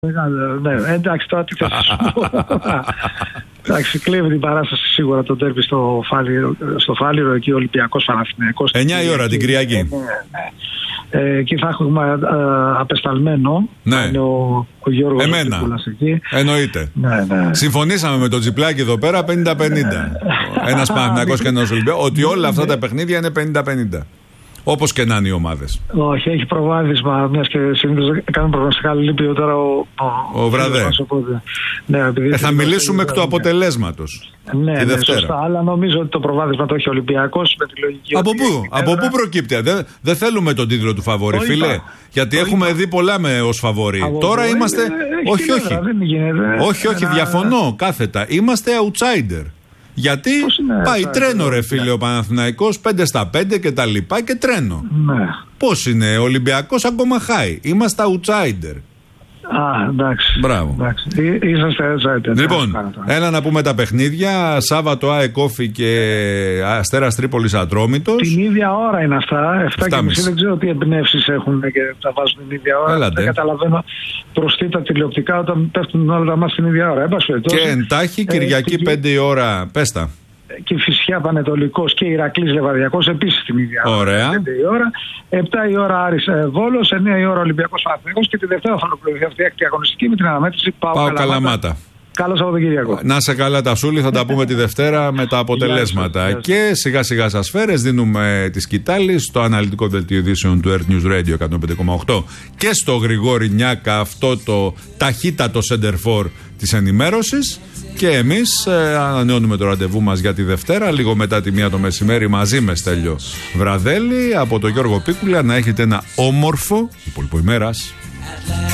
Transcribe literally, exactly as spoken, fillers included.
Ναι, εντάξει, τώρα τι θες να σου πω. Εντάξει, κλέβει την παράσταση σίγουρα το ντέρμπι στο Φάληρο, στο Φάληρο εκεί, Ολυμπιακός Παναθηναϊκός. εννιά η ώρα την Κυριακή. Ναι, ναι. Ε, εκεί θα έχουμε ε, απεσταλμένο. Ναι. Είναι ο, ο Γιώργος Εμένα. Εκεί. Εννοείται. Ναι, ναι. Συμφωνήσαμε με το Τζιπλάκι εδώ πέρα πενήντα πενήντα. Ένας Παναθηναϊκός και ένας Ολυμπιακός. Ότι όλα αυτά τα παιχνίδια είναι πενήντα πενήντα. Όπως και να είναι οι ομάδες. Όχι, έχει προβάδισμα, μιας και συνήθως κάνουμε προγνωστικά, λείπει τώρα ο, ο, ο Βραδέ. Ναι, ε, θα μιλήσουμε εκ του αποτελέσματος. Ναι, ναι, ναι, σωστά, αλλά νομίζω ότι το προβάδισμα το έχει ο Ολυμπιακός με τη λογική. Από πού, από πού προκύπτει? Δεν δε θέλουμε τον τίτλο του φαβορί, το φίλε. Είπα. Γιατί το έχουμε είπα. δει πολλά με ως φαβορί. Από τώρα πού, είμαστε. Ε, όχι, όχι. Έδρα, όχι, όχι, ένα... διαφωνώ κάθετα. Είμαστε outsider. Γιατί πάει τρένο, ρε φίλε, ο Παναθηναϊκός πέντε στα πέντε και τα λοιπά και τρένο. Ναι. Πώς είναι, ο Ολυμπιακός ακόμα χάει. Είμαστε outsider. Α, εντάξει. Μπράβο. Εντάξει. Είσαστε outsider. Λοιπόν, έλα να πούμε τα παιχνίδια. Σάββατο ΑΕΚ Όφη και Αστέρας Τρίπολης Ατρόμητος. Την ίδια ώρα είναι αυτά. εφτά και μισή δεν ξέρω τι εμπνεύσεις έχουν και τα βάζουν την ίδια ώρα. Έλατε. Δεν καταλαβαίνω προστίτα τηλεοπτικά όταν πέφτουν όλα μας την ίδια ώρα. Έμπασε, και εντάχει Κυριακή ε, πέντε η ώρα. Πες τα. Και Φυσιά Πανετολικός και Ηρακλής Λεβαδιακός επίσης την ίδια ώρα. Ωραία. πέντε η ώρα, επτά η ώρα Άρης Βόλος, εννιά η ώρα Ολυμπιακός Παναθηναϊκός και τη Δευτέρα θα ολοκληρωθεί αυτή η έκτη αγωνιστική με την αναμέτρηση Πάο Καλαμάτα. Καλαμάτα. Καλό Σαββατοκύριακο. Να σε καλά τα Σούλη, θα τα πούμε τη Δευτέρα με τα αποτελέσματα. Γεια σας, γεια σας. Και σιγά σιγά σας φέρες, δίνουμε τη σκητάλη στο αναλυτικό δελτίο ειδήσεων του Earth News Radio εκατόν πέντε κόμμα οκτώ και στο Γρηγόρη Νιάκα, αυτό το ταχύτατο σεντερφόρ της ενημέρωσης. Και εμείς ε, ανανεώνουμε το ραντεβού μας για τη Δευτέρα, λίγο μετά τη μία το μεσημέρι, μαζί με Στέλιο Βραδέλη, από τον Γιώργο Πίκουλα. Να έχετε ένα όμορφο υπόλοιπο ημέρας.